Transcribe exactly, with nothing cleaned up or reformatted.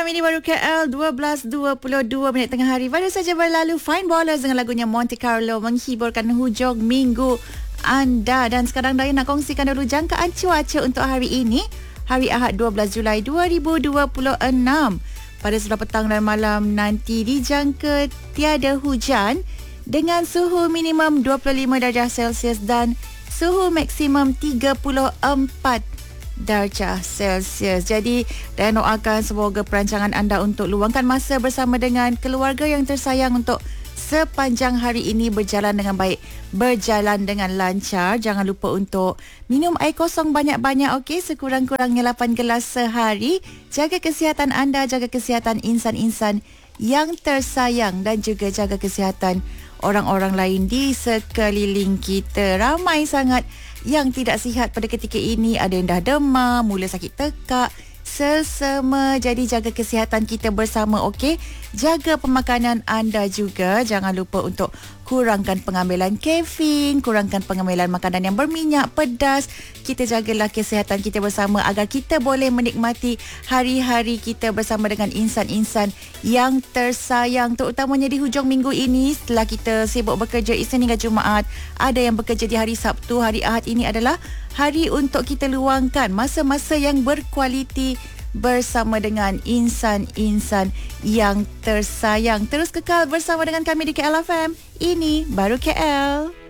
Ini baru K L dua belas dua puluh dua minit tengah hari. Baru saja berlalu Fine Ballers dengan lagunya Monte Carlo menghiburkan hujung minggu anda. Dan sekarang Daya nak kongsikan dulu jangkaan cuaca untuk hari ini, hari Ahad dua belas Julai dua ribu dua puluh enam. Pada sebelah petang dan malam nanti dijangka tiada hujan dengan suhu minimum dua puluh lima darjah Celsius dan suhu maksimum tiga puluh empat darjah Celsius. Jadi, dan doakan semoga perancangan anda untuk luangkan masa bersama dengan keluarga yang tersayang untuk sepanjang hari ini berjalan dengan baik, berjalan dengan lancar. Jangan lupa untuk minum air kosong banyak-banyak, okey? Sekurang-kurangnya lapan gelas sehari. Jaga kesihatan anda, jaga kesihatan insan-insan yang tersayang dan juga jaga kesihatan orang-orang lain di sekeliling kita. Ramai sangat yang tidak sihat pada ketika ini. Ada yang dah demam, mula sakit tekak, sesama. Jadi jaga kesihatan kita bersama, okey? Jaga pemakanan anda juga. Jangan lupa untuk kurangkan pengambilan kafein, kurangkan pengambilan makanan yang berminyak, pedas. Kita jagalah kesihatan kita bersama agar kita boleh menikmati hari-hari kita bersama dengan insan-insan yang tersayang, terutamanya di hujung minggu ini setelah kita sibuk bekerja Isnin hingga Jumaat. Ada yang bekerja di hari Sabtu, hari Ahad ini adalah hari untuk kita luangkan masa-masa yang berkualiti bersama dengan insan-insan yang tersayang. Terus kekal bersama dengan kami di K L F M. Ini baru K L.